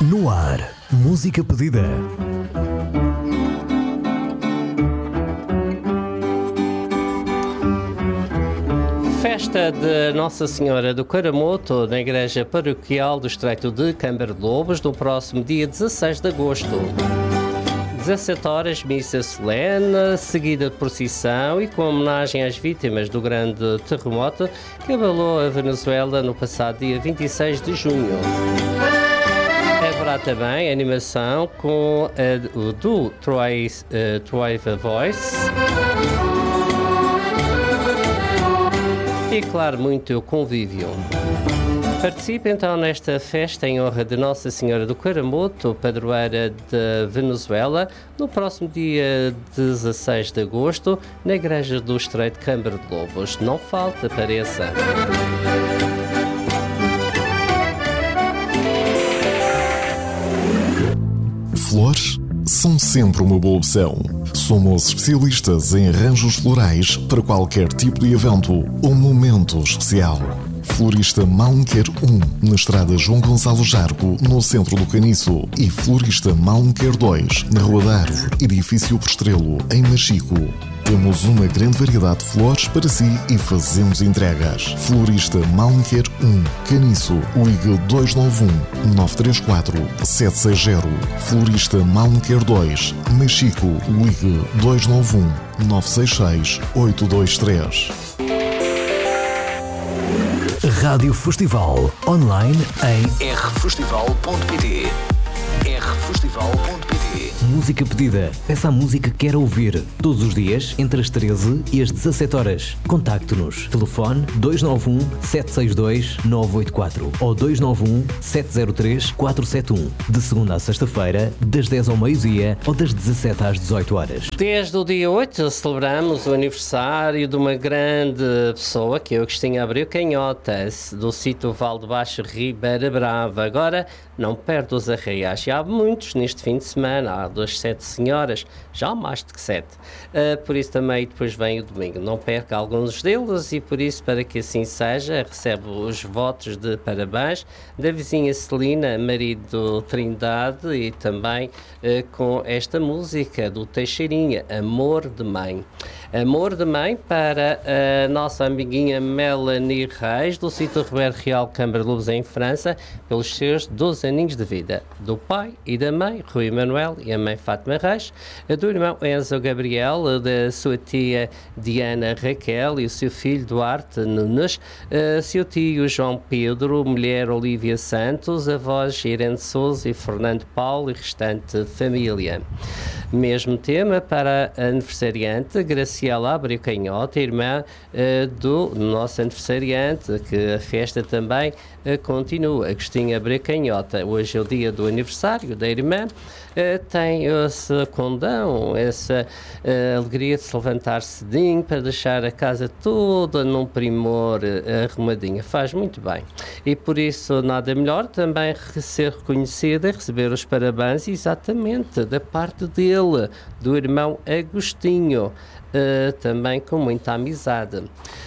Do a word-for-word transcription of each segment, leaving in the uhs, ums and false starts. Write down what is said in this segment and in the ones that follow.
No ar, música pedida. Festa de Nossa Senhora do Caramoto na Igreja Paroquial do Estreito de Câmara de Lobos no próximo dia dezasseis de agosto. dezassete horas, missa solene, seguida de procissão e com homenagem às vítimas do grande terremoto que abalou a Venezuela no passado dia vinte e seis de junho. Haverá também animação com a, o do Troy, uh, Troy Voice. E, claro, muito convívio. Participe então nesta festa em honra de Nossa Senhora do Caramoto, padroeira de Venezuela, no próximo dia dezasseis de agosto, na Igreja do Estreito de Câmara de Lobos. Não falte, apareça. Flores são sempre uma boa opção. Somos especialistas em arranjos florais para qualquer tipo de evento ou momento especial. Florista Malnquer um, na estrada João Gonçalo Jargo, no centro do Caniço. E Florista Malnquer dois, na Rua da Árvore, edifício Postrelo, em Machico. Temos uma grande variedade de flores para si e fazemos entregas. Florista Malnquer um, Caniço, ligue dois nove um, nove três quatro, sete seis zero. Florista Malnquer dois, Machico, ligue dois nove um, nove seis seis, oito dois três. Rádio Festival, online em r festival ponto p t. r festival ponto p t. Música pedida. Peça a música que quer ouvir. Todos os dias, entre as treze e as dezassete horas. Contacte-nos. Telefone dois nove um, sete seis dois, nove oito quatro ou dois nove um, sete zero três, quatro sete um. De segunda a sexta-feira, das dez ao meio-dia ou das dezassete às dezoito horas. Desde o dia oito celebramos o aniversário de uma grande pessoa, que é o Agostinho Abreu Canhota, do sítio Val de Baixo, Ribeira Brava. Agora, não perde os arraiais. Há muitos neste fim de semana. Há duas sete senhoras, já mais de que sete. Uh, por isso também depois vem o domingo. Não perca alguns deles e por isso, para que assim seja, recebe os votos de parabéns da vizinha Celina, marido Trindade, e também uh, com esta música do Teixeirinha, Amor de Mãe. Amor de Mãe para a nossa amiguinha Melanie Reis, do sítio Roberto Real, Câmara de Lobos, em França, pelos seus doze aninhos de vida. Do pai e da mãe, Rui Manuel, e a mãe Fátima Reis, do irmão Enzo Gabriel, da sua tia Diana Raquel e o seu filho Duarte Nunes, seu tio João Pedro, mulher Olívia Santos, avós Irene Souza e Fernando Paulo e restante família. Mesmo tema para a aniversariante Graciela Abreu Canhota, irmã uh, do nosso aniversariante, que a festa também uh, continua. Agostinho Abreu Canhota, hoje é o dia do aniversário da irmã, uh, tem esse condão, essa uh, alegria de se levantar cedinho para deixar a casa toda num primor uh, arrumadinha. Faz muito bem. E por isso nada melhor também ser reconhecida e receber os parabéns exatamente da parte dele, do irmão Agostinho, uh, também com muita amizade.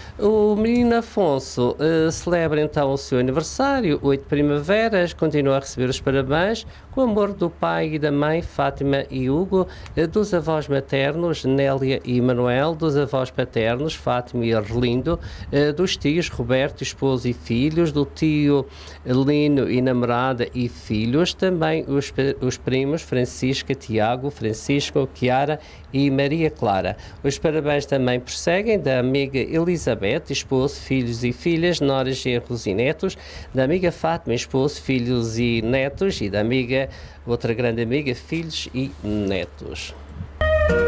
O menino Afonso uh, celebra então o seu aniversário, oito primaveras, continua a receber os parabéns, com o amor do pai e da mãe, Fátima e Hugo, uh, dos avós maternos, Nélia e Manuel, dos avós paternos, Fátima e Arlindo, uh, dos tios Roberto, esposo e filhos, do tio Lino e namorada e filhos, também os, os primos Francisca, Tiago, Francisco, Chiara e Maria Clara. Os parabéns também prosseguem da amiga Elizabeth, esposo, filhos e filhas, noras, genros e netos, da amiga Fátima, esposo, filhos e netos, e da amiga, outra grande amiga, filhos e netos.